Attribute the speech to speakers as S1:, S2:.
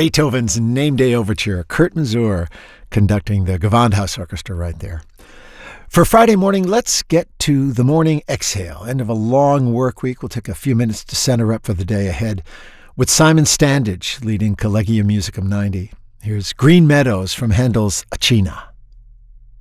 S1: Beethoven's Name Day Overture. Kurt Masur conducting the Gewandhaus Orchestra right there. For Friday morning, let's get to the morning exhale. End of a long work week. We'll take a few minutes to center up for the day ahead with Simon Standage leading Collegium Musicum 90. Here's Green Meadows from Handel's Acina.